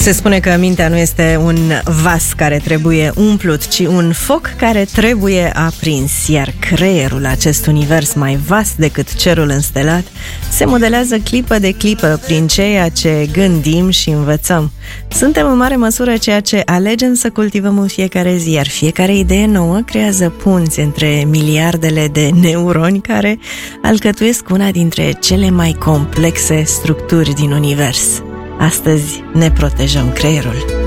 Se spune că mintea nu este un vas care trebuie umplut, ci un foc care trebuie aprins, iar creierul, acest univers mai vast decât cerul înstelat, se modelează clipă de clipă prin ceea ce gândim și învățăm. Suntem în mare măsură ceea ce alegem să cultivăm în fiecare zi, iar fiecare idee nouă creează punți între miliardele de neuroni care alcătuiesc una dintre cele mai complexe structuri din univers. Astăzi ne protejăm creierul.